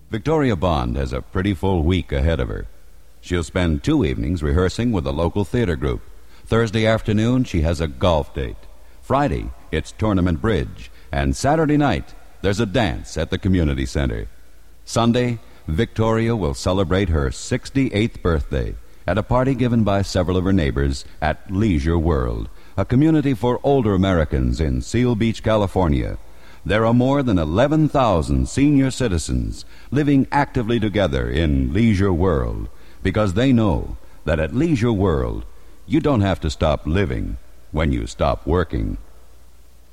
Victoria Bond has a pretty full week ahead of her. She'll spend 2 evenings rehearsing with a local theater group. Thursday afternoon, she has a golf date. Friday, it's tournament bridge. And Saturday night, there's a dance at the community center. Sunday, Victoria will celebrate her 68th birthday at a party given by several of her neighbors at Leisure World, a community for older Americans in Seal Beach, California. There are more than 11,000 senior citizens living actively together in Leisure World because they know that at Leisure World, you don't have to stop living when you stop working.